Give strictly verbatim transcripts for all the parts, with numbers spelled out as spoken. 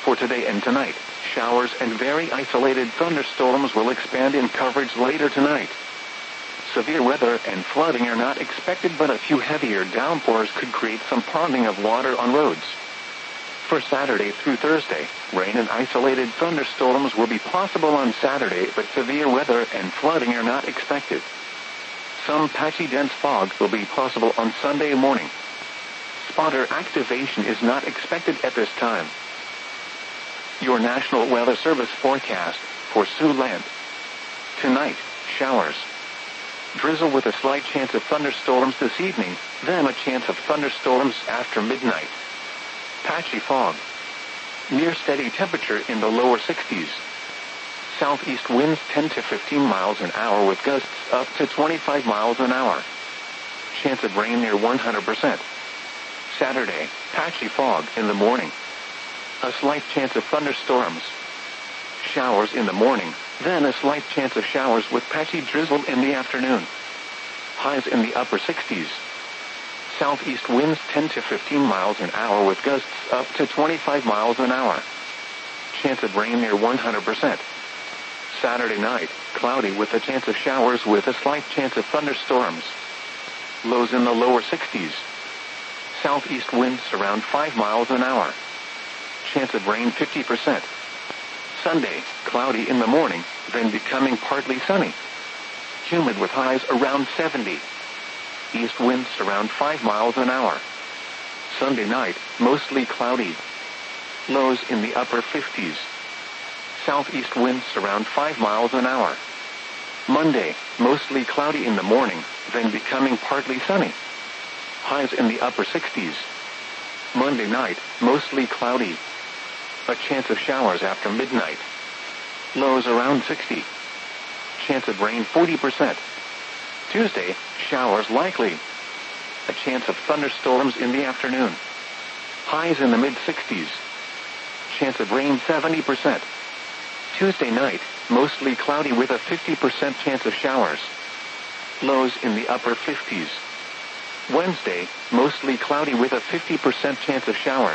For today and tonight, showers and very isolated thunderstorms will expand in coverage later tonight. Severe weather and flooding are not expected, but a few heavier downpours could create some ponding of water on roads. For Saturday through Thursday, rain and isolated thunderstorms will be possible on Saturday, but severe weather and flooding are not expected. Some patchy dense fog will be possible on Sunday morning. Spotter activation is not expected at this time. Your National Weather Service forecast for Siouxland. Tonight, showers. Drizzle with a slight chance of thunderstorms this evening, then a chance of thunderstorms after midnight. Patchy fog. Near steady temperature in the lower sixties. Southeast winds ten to fifteen miles an hour with gusts up to twenty-five miles an hour. Chance of rain near one hundred percent. Saturday, patchy fog in the morning. A slight chance of thunderstorms. Showers in the morning, then a slight chance of showers with patchy drizzle in the afternoon. Highs in the upper sixties. Southeast winds ten to fifteen miles an hour with gusts up to twenty-five miles an hour. Chance of rain near one hundred percent. Saturday night, cloudy with a chance of showers with a slight chance of thunderstorms. Lows in the lower sixties. Southeast winds around five miles an hour. Chance of rain fifty percent. Sunday, cloudy in the morning, then becoming partly sunny. Humid with highs around seventy. East winds around five miles an hour. Sunday night, mostly cloudy. Lows in the upper fifties. Southeast winds around five miles an hour. Monday, mostly cloudy in the morning, then becoming partly sunny. Highs in the upper sixties. Monday night, mostly cloudy. A chance of showers after midnight. Lows around sixty. Chance of rain forty percent. Tuesday, showers likely. A chance of thunderstorms in the afternoon. Highs in the mid-sixties. Chance of rain seventy percent. Tuesday night, mostly cloudy with a fifty percent chance of showers. Lows in the upper fifties. Wednesday, mostly cloudy with a fifty percent chance of showers.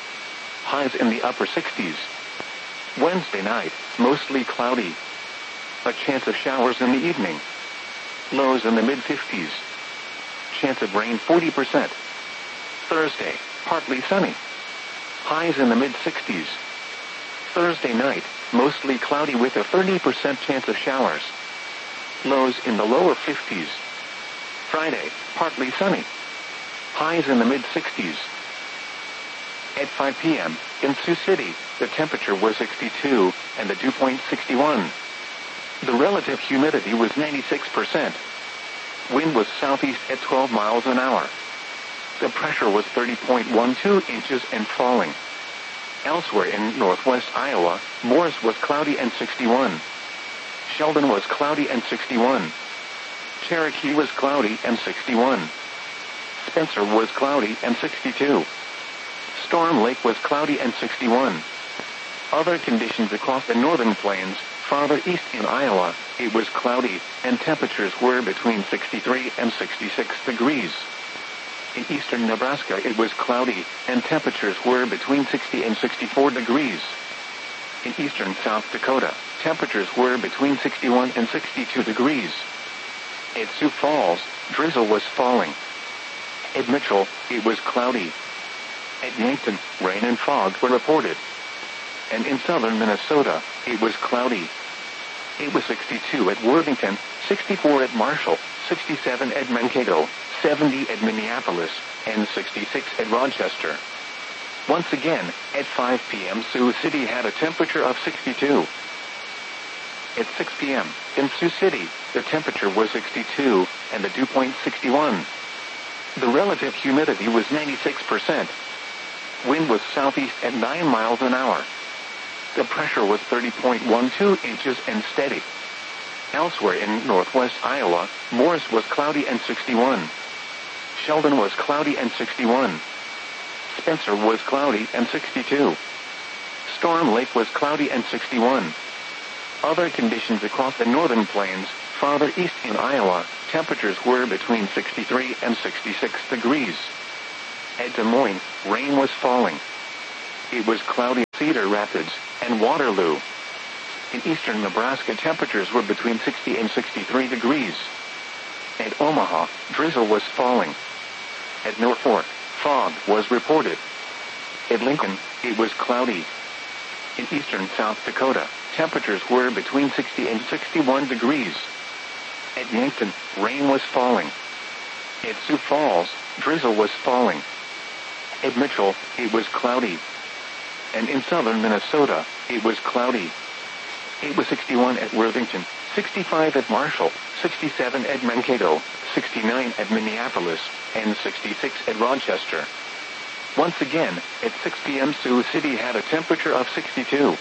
Highs in the upper sixties. Wednesday night, mostly cloudy. A chance of showers in the evening. Lows in the mid-fifties. Chance of rain forty percent. Thursday, partly sunny. Highs in the mid-sixties. Thursday night, mostly cloudy with a thirty percent chance of showers. Lows in the lower fifties. Friday, partly sunny. Highs in the mid-sixties. At five p.m., in Sioux City, the temperature was sixty-two, and the dew point sixty-one. The relative humidity was ninety-six percent. Wind was southeast at twelve miles an hour. The pressure was thirty point one two inches and falling. Elsewhere in northwest Iowa, Morris was cloudy and sixty-one. Sheldon was cloudy and sixty-one. Cherokee was cloudy and sixty-one. Spencer was cloudy and sixty-two. Storm Lake was cloudy and sixty-one. Other conditions across the northern plains, farther east in Iowa, it was cloudy, and temperatures were between sixty-three and sixty-six degrees. In eastern Nebraska it was cloudy, and temperatures were between sixty and sixty-four degrees. In eastern South Dakota, temperatures were between sixty-one and sixty-two degrees. At Sioux Falls, drizzle was falling. At Mitchell, it was cloudy. At Yankton, rain and fog were reported. And in southern Minnesota, it was cloudy. It was sixty-two at Worthington, sixty-four at Marshall, sixty-seven at Mankato, seventy at Minneapolis, and sixty-six at Rochester. Once again, at five p.m. Sioux City had a temperature of sixty-two. At six p.m., in Sioux City, the temperature was sixty-two, and the dew point sixty-one. The relative humidity was ninety-six percent. Wind was southeast at nine miles an hour. The pressure was thirty point one two inches and steady. Elsewhere in northwest Iowa, Morris was cloudy and sixty-one. Sheldon was cloudy and sixty-one. Spencer was cloudy and sixty-two. Storm Lake was cloudy and sixty-one. Other conditions across the northern plains, farther east in Iowa, temperatures were between sixty-three and sixty-six degrees. At Des Moines, rain was falling. it was cloudy in Cedar Rapids and Waterloo. In eastern Nebraska, temperatures were between sixty and sixty-three degrees. At Omaha, drizzle was falling. At Norfolk, fog was reported. At Lincoln, it was cloudy. In eastern South Dakota, temperatures were between sixty and sixty-one degrees. At Yankton, rain was falling. At Sioux Falls, drizzle was falling. At Mitchell, it was cloudy. And in southern Minnesota, it was cloudy. It was sixty-one at Worthington, sixty-five at Marshall, sixty-seven at Mankato, sixty-nine at Minneapolis, and sixty-six at Rochester. Once again, at six p m Sioux City had a temperature of sixty-two.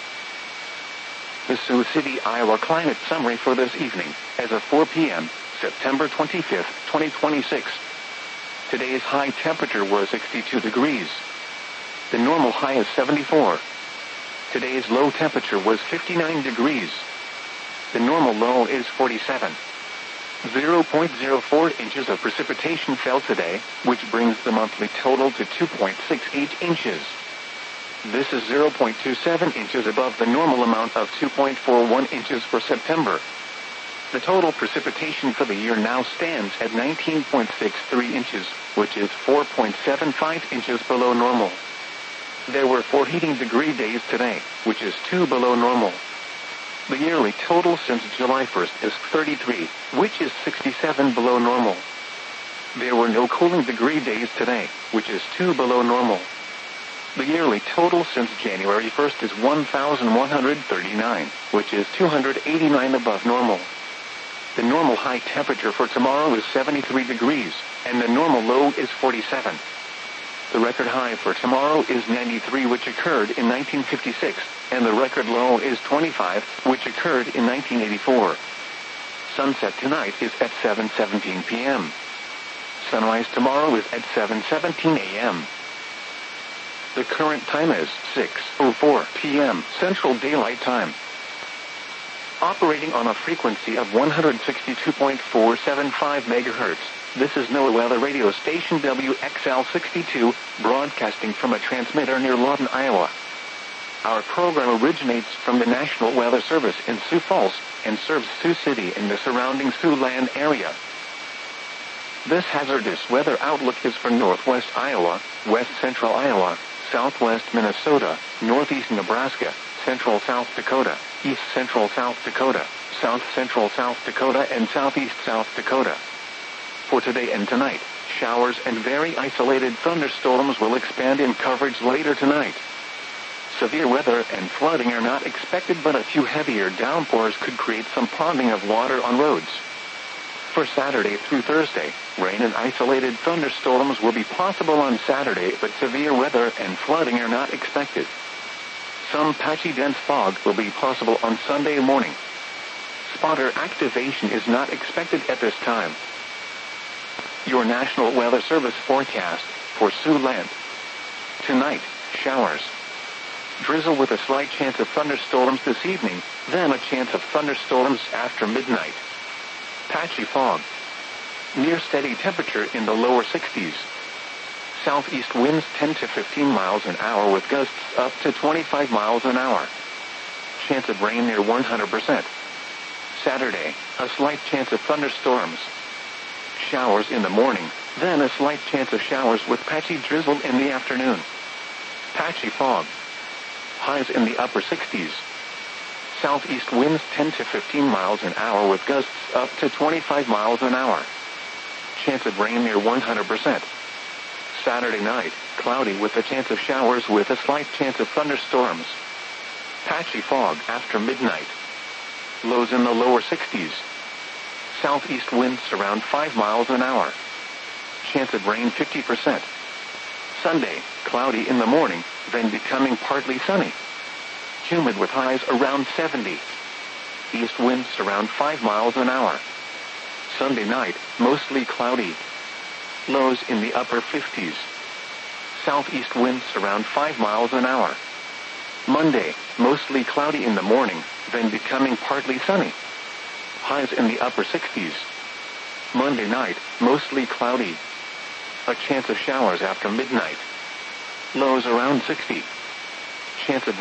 The Sioux City, Iowa climate summary for this evening, as of four p m, September twenty-fifth, twenty twenty-six. Today's high temperature was sixty-two degrees. The normal high is seventy-four. Today's low temperature was fifty-nine degrees. The normal low is forty-seven. zero point zero four inches of precipitation fell today, which brings the monthly total to two point six eight inches. This is zero point two seven inches above the normal amount of two point four one inches for September. The total precipitation for the year now stands at nineteen point six three inches, which is four point seven five inches below normal. There were four heating degree days today, which is two below normal. The yearly total since July first is thirty-three, which is sixty-seven below normal. There were no cooling degree days today, which is two below normal. The yearly total since January first is one thousand one hundred thirty-nine, which is two hundred eighty-nine above normal. The normal high temperature for tomorrow is seventy-three degrees, and the normal low is forty-seven. The record high for tomorrow is ninety-three, which occurred in nineteen fifty-six, and the record low is twenty-five, which occurred in nineteen eighty-four. Sunset tonight is at seven seventeen p m Sunrise tomorrow is at seven seventeen a m The current time is six oh four p m Central Daylight Time. Operating on a frequency of one hundred sixty-two point four seven five megahertz, this is NOAA Weather Radio Station W X L sixty-two, broadcasting from a transmitter near Lawton, Iowa. Our program originates from the National Weather Service in Sioux Falls, and serves Sioux City and the surrounding Siouxland area. This hazardous weather outlook is for northwest Iowa, west central Iowa, southwest Minnesota, northeast Nebraska, central South Dakota, east central South Dakota, south central South Dakota, and southeast South Dakota. For today and tonight, showers and very isolated thunderstorms will expand in coverage later tonight. Severe weather and flooding are not expected, but a few heavier downpours could create some ponding of water on roads. For Saturday through Thursday, rain and isolated thunderstorms will be possible on Saturday, but severe weather and flooding are not expected. Some patchy dense fog will be possible on Sunday morning. Spotter activation is not expected at this time. Your National Weather Service forecast for Siouxland. Tonight, showers. Drizzle with a slight chance of thunderstorms this evening, then a chance of thunderstorms after midnight. Patchy fog. Near steady temperature in the lower sixties. Southeast winds ten to fifteen miles an hour with gusts up to twenty-five miles an hour. Chance of rain near one hundred percent. Saturday, a slight chance of thunderstorms. Showers in the morning, then a slight chance of showers with patchy drizzle in the afternoon. Patchy fog. Highs in the upper sixties. Southeast winds ten to fifteen miles an hour with gusts up to twenty-five miles an hour. Chance of rain near one hundred percent. Saturday night, cloudy with a chance of showers with a slight chance of thunderstorms. Patchy fog after midnight. Lows in the lower sixties. Southeast winds around five miles an hour. Chance of rain fifty percent. Sunday, cloudy in the morning, then becoming partly sunny. Humid with highs around seventy. East winds around five miles an hour. Sunday night, mostly cloudy. Lows in the upper fifties. Southeast winds around five miles an hour. Monday, mostly cloudy in the morning, then becoming partly sunny. Highs in the upper sixties. Monday night, mostly cloudy. A chance of showers after midnight. Lows around sixty. chance of